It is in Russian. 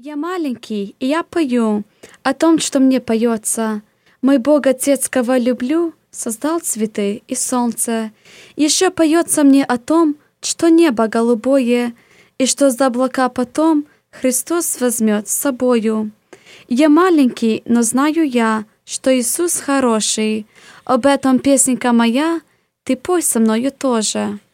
Я маленький, и я пою о том, что мне поется. Мой Бог Отец, кого люблю, создал цветы и солнце. Еще поется мне о том, что небо голубое, и что за облака потом Христос возьмет с собою. Я маленький, но знаю я, что Иисус хороший. Об этом песенка моя, ты пой со мною тоже.